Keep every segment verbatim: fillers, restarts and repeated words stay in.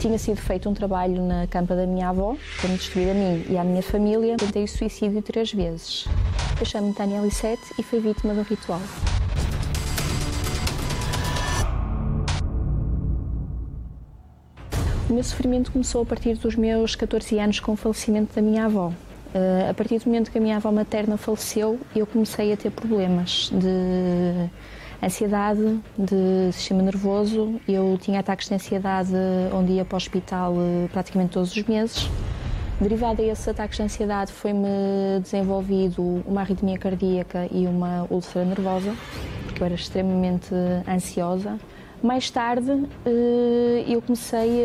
Tinha sido feito um trabalho na campa da minha avó, para me destruir a mim e à minha família. Tentei suicídio três vezes. Eu chamo-me Tânia Lissete e fui vítima de um ritual. O meu sofrimento começou a partir dos meus catorze anos com o falecimento da minha avó. Uh, a partir do momento que a minha avó materna faleceu, eu comecei a ter problemas de ansiedade, de sistema nervoso. Eu tinha ataques de ansiedade onde ia para o hospital uh, praticamente todos os meses. Derivado a esses ataques de ansiedade foi-me desenvolvido uma arritmia cardíaca e uma úlcera nervosa, porque eu era extremamente ansiosa. Mais tarde, eu comecei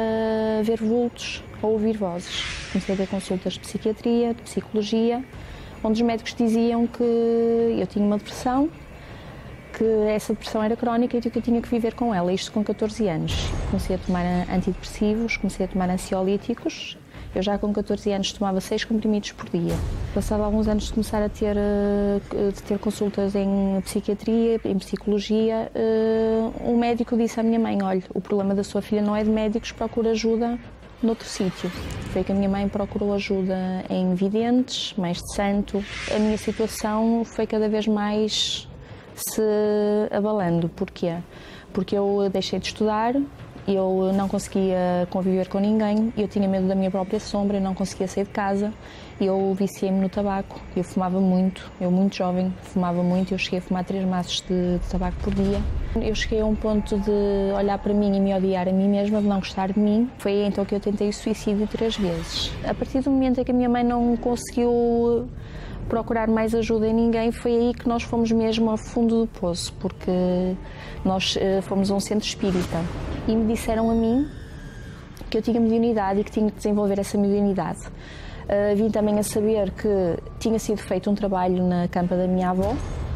a ver vultos, a ouvir vozes. Comecei a ter consultas de psiquiatria, de psicologia, onde os médicos diziam que eu tinha uma depressão, que essa depressão era crónica e que eu tinha que viver com ela, isto com catorze anos. Comecei a tomar antidepressivos, comecei a tomar ansiolíticos. Eu já com catorze anos tomava seis comprimidos por dia. Passado alguns anos de começar a ter, de ter consultas em psiquiatria, em psicologia, um médico disse à minha mãe: olha, o problema da sua filha não é de médicos, procura ajuda noutro sítio. Foi que a minha mãe procurou ajuda em videntes, mais de santo. A minha situação foi cada vez mais se abalando. Porquê? Porque eu deixei de estudar. Eu não conseguia conviver com ninguém, eu tinha medo da minha própria sombra, eu não conseguia sair de casa, eu viciei-me no tabaco, eu fumava muito, eu muito jovem fumava muito, eu cheguei a fumar três maços de, de tabaco por dia. Eu cheguei a um ponto de olhar para mim e me odiar a mim mesma, de não gostar de mim. Foi aí então que eu tentei o suicídio três vezes. A partir do momento em que a minha mãe não conseguiu procurar mais ajuda em ninguém, foi aí que nós fomos mesmo ao fundo do poço, porque nós uh, fomos a um centro espírita e me disseram a mim que eu tinha mediunidade e que tinha que desenvolver essa mediunidade. Uh, vim também a saber que tinha sido feito um trabalho na campa da minha avó,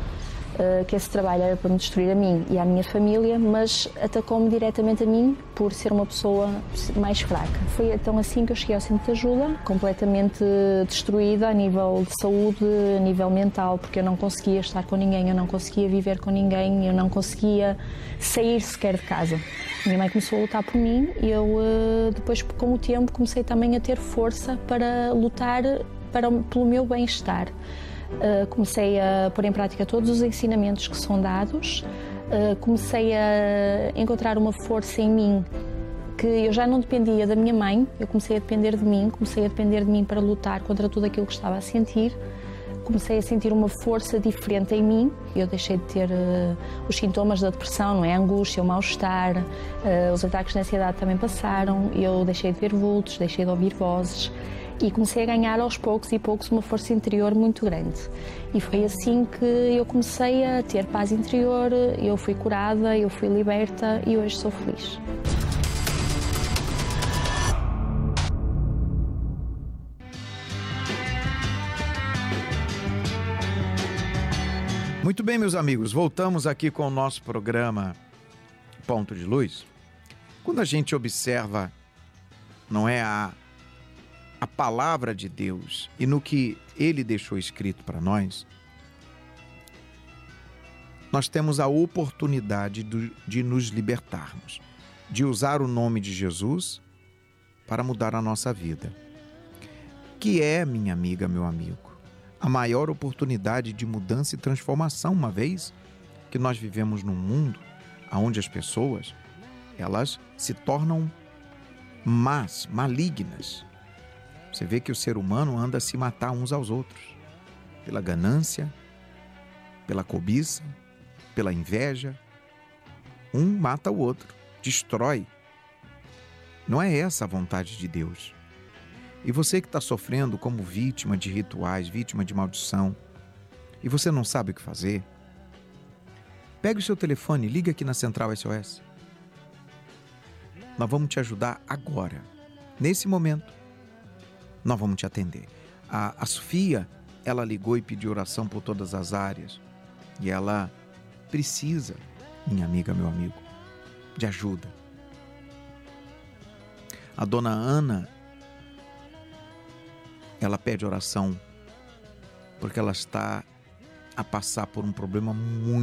uh, que esse trabalho era para me destruir a mim e à minha família, mas atacou-me diretamente a mim por ser uma pessoa mais fraca. Foi então assim que eu cheguei ao centro de ajuda, completamente destruída a nível de saúde, a nível mental, porque eu não conseguia estar com ninguém, eu não conseguia viver com ninguém, eu não conseguia sair sequer de casa. Minha mãe começou a lutar por mim e eu, depois, com o tempo, comecei também a ter força para lutar para, pelo meu bem-estar. Comecei a pôr em prática todos os ensinamentos que são dados, comecei a encontrar uma força em mim que eu já não dependia da minha mãe, eu comecei a depender de mim, comecei a depender de mim para lutar contra tudo aquilo que estava a sentir. Comecei a sentir uma força diferente em mim. Eu deixei de ter uh, os sintomas da depressão, não é? A angústia, o mal-estar, uh, os ataques de ansiedade também passaram. Eu deixei de ver vultos, deixei de ouvir vozes e comecei a ganhar aos poucos e poucos uma força interior muito grande. E foi assim que eu comecei a ter paz interior, eu fui curada, eu fui liberta e hoje sou feliz. Muito bem, meus amigos, voltamos aqui com o nosso programa Ponto de Luz. Quando a gente observa, não é, a, a palavra de Deus e no que Ele deixou escrito para nós, nós temos a oportunidade de, de nos libertarmos, de usar o nome de Jesus para mudar a nossa vida. Que é, minha amiga, meu amigo, a maior oportunidade de mudança e transformação, uma vez que nós vivemos num mundo onde as pessoas, elas se tornam más, malignas. Você vê que o ser humano anda a se matar uns aos outros, pela ganância, pela cobiça, pela inveja. Um mata o outro, destrói. Não é essa a vontade de Deus. E você que está sofrendo como vítima de rituais, vítima de maldição, e você não sabe o que fazer, pegue o seu telefone e liga aqui na Central S O S. Nós vamos te ajudar agora, nesse momento. Nós vamos te atender. A, a Sofia, ela ligou e pediu oração por todas as áreas. E ela precisa, minha amiga, meu amigo, de ajuda. A dona Ana, ela pede oração porque ela está a passar por um problema muito